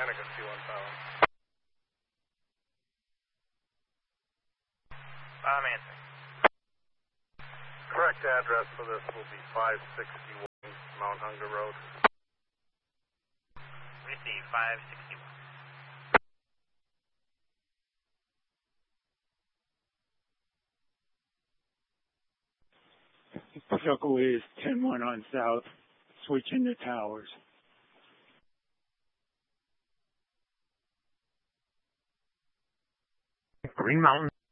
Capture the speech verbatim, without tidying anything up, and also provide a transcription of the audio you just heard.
Hennigan C one thousand. I'm answering. Correct address for this will be five sixty-one Mount Hunger Road. Receive five sixty-one. Circle is ten one on south, switching the towers. Green Mountain.